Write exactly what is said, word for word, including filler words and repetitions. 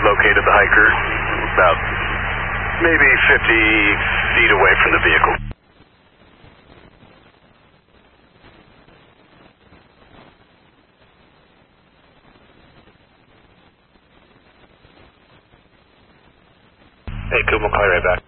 located the hiker about maybe fifty feet away from the vehicle. Hey, Coop, I'll call you right back.